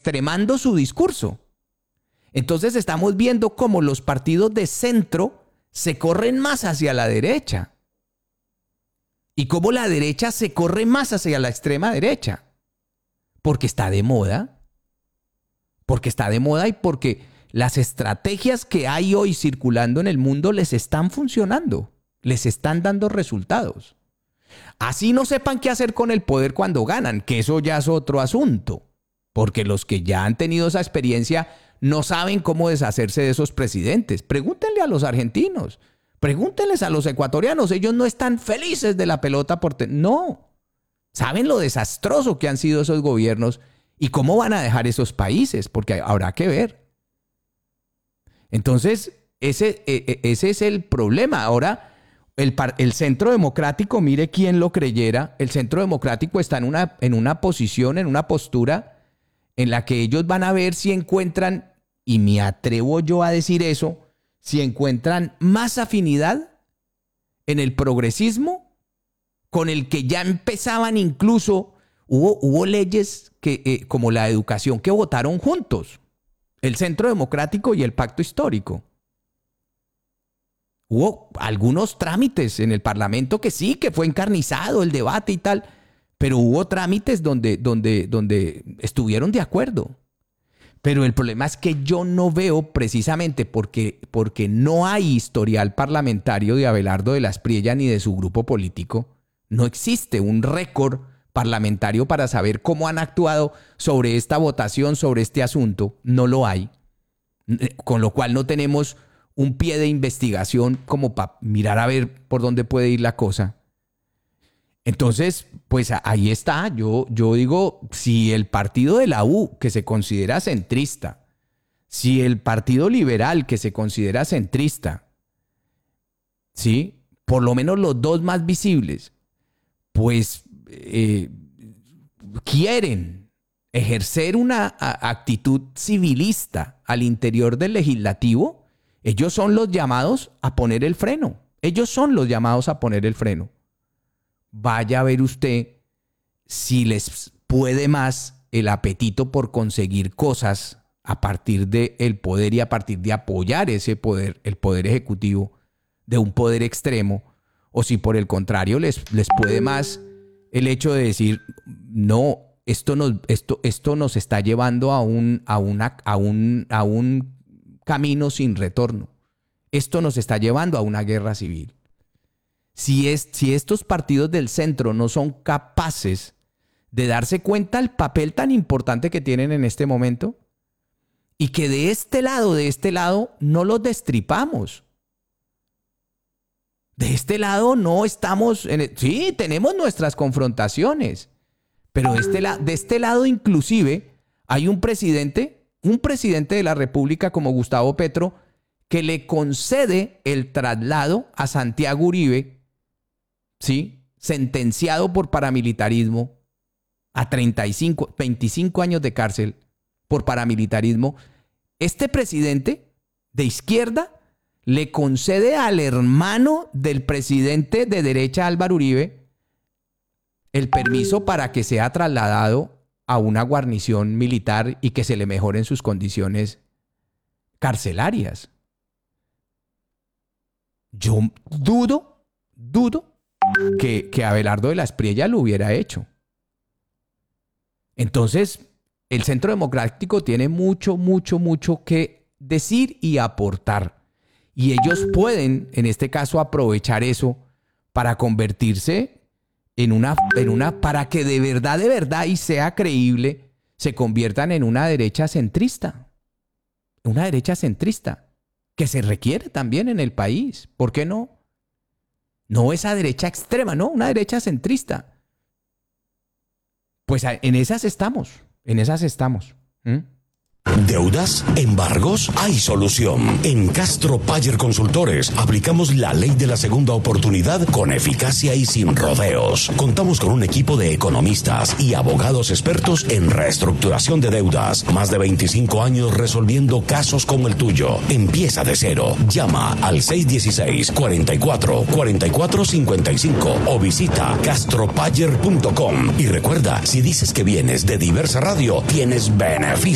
extremando su discurso. Entonces estamos viendo cómo los partidos de centro se corren más hacia la derecha y cómo la derecha se corre más hacia la extrema derecha. Porque está de moda. Porque está de moda y porque las estrategias que hay hoy circulando en el mundo les están funcionando. Les están dando resultados. Así no sepan qué hacer con el poder cuando ganan, que eso ya es otro asunto. Porque los que ya han tenido esa experiencia no saben cómo deshacerse de esos presidentes. Pregúntenle a los argentinos, pregúntenles a los ecuatorianos. Ellos no están felices de la pelota no. Saben lo desastroso que han sido esos gobiernos y cómo van a dejar esos países, porque habrá que ver. Entonces, ese es el problema. Ahora, el Centro Democrático, mire quién lo creyera, el Centro Democrático está en una posición, en una postura en la que ellos van a ver si encuentran, y me atrevo yo a decir eso, si encuentran más afinidad en el progresismo con el que ya empezaban incluso, hubo leyes como la educación que votaron juntos, el Centro Democrático y el Pacto Histórico. Hubo algunos trámites en el Parlamento que sí, que fue encarnizado el debate y tal, pero hubo trámites donde estuvieron de acuerdo. Pero el problema es que yo no veo, precisamente porque no hay historial parlamentario de Abelardo de la Espriella ni de su grupo político, no existe un récord parlamentario para saber cómo han actuado sobre esta votación, sobre este asunto. No lo hay. Con lo cual no tenemos un pie de investigación como para mirar a ver por dónde puede ir la cosa. Entonces, pues ahí está. Yo digo, si el partido de la U, que se considera centrista, si el Partido Liberal, que se considera centrista, ¿sí? Por lo menos los dos más visibles, pues quieren ejercer una actitud civilista al interior del legislativo, ellos son los llamados a poner el freno. Ellos son los llamados a poner el freno. Vaya a ver usted si les puede más el apetito por conseguir cosas a partir del poder y a partir de apoyar ese poder, el poder ejecutivo, de un poder extremo, o si por el contrario les puede más el hecho de decir, no, esto nos está llevando a un camino sin retorno. Esto nos está llevando a una guerra civil. Si estos partidos del centro no son capaces de darse cuenta del papel tan importante que tienen en este momento y que de este lado, no los destripamos. De este lado no estamos... sí, tenemos nuestras confrontaciones, pero de este lado inclusive hay un presidente de la República como Gustavo Petro que le concede el traslado a Santiago Uribe, ¿sí? Sentenciado por paramilitarismo a 25 años de cárcel por paramilitarismo. Este presidente de izquierda le concede al hermano del presidente de derecha, Álvaro Uribe, el permiso para que sea trasladado a una guarnición militar y que se le mejoren sus condiciones carcelarias. Yo dudo que Abelardo de la Espriella lo hubiera hecho. Entonces, el Centro Democrático tiene mucho que decir y aportar. Y ellos pueden, en este caso, aprovechar eso para convertirse en una para que de verdad y sea creíble, se conviertan en una derecha centrista. Una derecha centrista que se requiere también en el país. ¿Por qué no? No esa derecha extrema, no, una derecha centrista. Pues en esas estamos. ¿Deudas? ¿Embargos? Hay solución. En Castro Payer Consultores aplicamos la ley de la segunda oportunidad con eficacia y sin rodeos. Contamos con un equipo de economistas y abogados expertos en reestructuración de deudas. Más de 25 años resolviendo casos como el tuyo. Empieza de cero. Llama al 616-44-4455 o visita castropayer.com. Y recuerda, si dices que vienes de Diversa Radio, tienes beneficio.